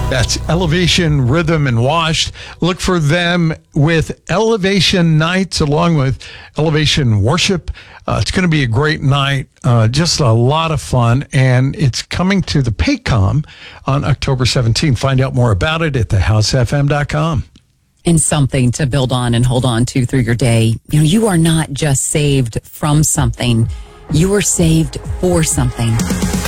That's Elevation Rhythm and Washed. Look for them with Elevation Nights along with Elevation Worship. It's going to be a great night, just a lot of fun, and it's coming to the Paycom on October 17th. Find out more about it at thehousefm.com. And something to build on and hold on to through your day. You know, you are not just saved from something. You are saved for something.